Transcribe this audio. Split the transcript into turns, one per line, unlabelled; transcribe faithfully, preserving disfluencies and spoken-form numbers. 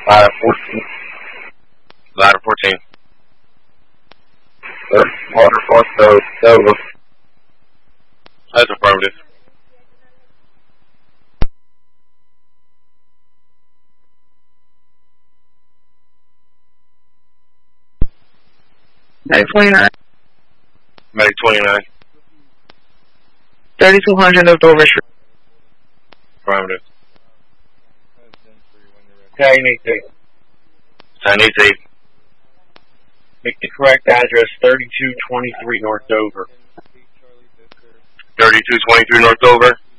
Ladder fourteen.
Ladder fourteen.
Waterfall, so, Dover.
That's affirmative.
Medic twenty-nine.
Medic twenty-nine.
thirty-two hundred of Dover Street.
Affirmative.
ten eighty-eight.
ten eighty-eight.
Make the correct address, thirty-two twenty-three North Dover.
thirty-two twenty-three North Dover.